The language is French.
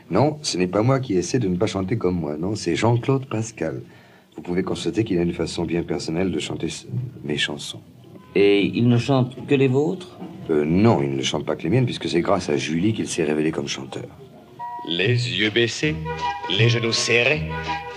Non, ce n'est pas moi qui essaie de ne pas chanter comme moi, non, c'est Jean-Claude Pascal. Vous pouvez constater qu'il a une façon bien personnelle de chanter mes chansons. Et il ne chante que les vôtres? Non, il ne chante pas que les miennes, puisque c'est grâce à Julie qu'il s'est révélé comme chanteur. Les yeux baissés, les genoux serrés,